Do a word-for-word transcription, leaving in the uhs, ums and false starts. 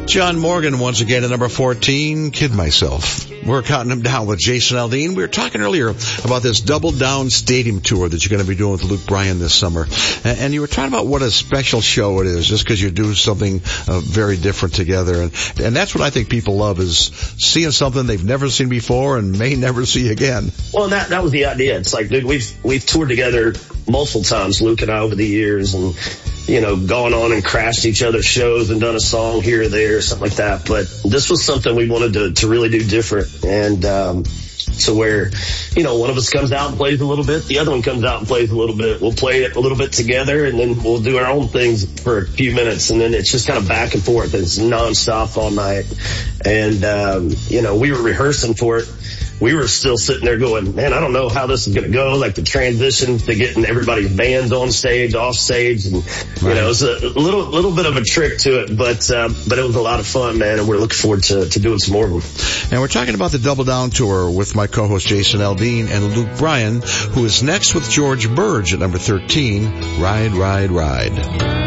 John Morgan once again at number fourteen, Kid Myself. We're counting him down with Jason Aldean. We were talking earlier about this Double Down Stadium tour that you're going to be doing with Luke Bryan this summer. And, and you were talking about what a special show it is just because you do something uh, very different together. And, and that's what I think people love is seeing something they've never seen before and may never see again. Well, and that, that was the idea. It's like, dude, we've, we've toured together multiple times, Luke and I, over the years, and, you know, gone on and crashed each other's shows and done a song here or there, something like that. But this was something we wanted to, to really do different. And, um, so where, you know, one of us comes out and plays a little bit, the other one comes out and plays a little bit. We'll play it a little bit together, and then we'll do our own things for a few minutes, and then it's just kind of back and forth. It's nonstop all night. And, um, you know, we were rehearsing for it. We were still sitting there going, man, I don't know how this is going to go. Like the transition to getting everybody's bands on stage, off stage. And, right. you know, it's a little, little bit of a trick to it, but, uh, but it was a lot of fun, man. And we're looking forward to, to doing some more of them. And we're talking about the Double Down Tour with my co-host Jason Aldean and Luke Bryan, who is next with George Burge at number thirteen, Ride, Ride, Ride.